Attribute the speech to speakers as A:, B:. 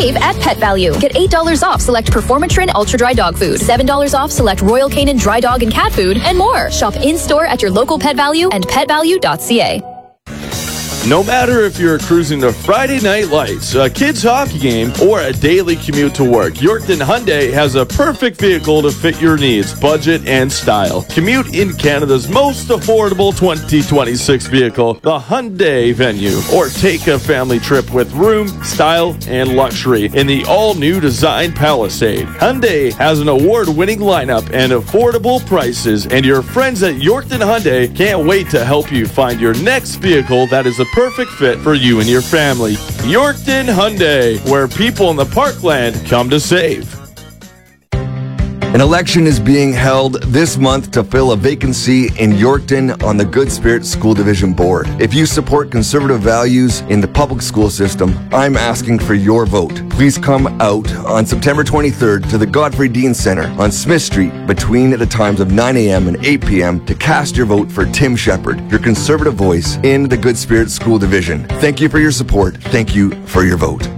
A: save at Pet Value. Get $8 off select Performatrin Ultra Dry Dog Food, $7 off select Royal Canin Dry Dog and Cat Food, and more. Shop in-store at your local Pet Value and petvalue.ca.
B: No matter if you're cruising to Friday Night Lights, a kids' hockey game, or a daily commute to work, Yorkton Hyundai has a perfect vehicle to fit your needs, budget, and style. Commute in Canada's most affordable 2026 vehicle, the Hyundai Venue, or take a family trip with room, style, and luxury in the all-new design Palisade. Hyundai has an award-winning lineup and affordable prices, and your friends at Yorkton Hyundai can't wait to help you find your next vehicle that is a perfect fit for you and your family. Yorkton Hyundai, where people in the Parkland come to save.
C: An election is being held this month to fill a vacancy in Yorkton on the Good Spirit School Division Board. If you support conservative values in the public school system, I'm asking for your vote. Please come out on September 23rd to the Godfrey Dean Center on Smith Street between the times of 9 a.m. and 8 p.m. to cast your vote for Tim Shepard, your conservative voice in the Good Spirit School Division. Thank you for your support. Thank you for your vote.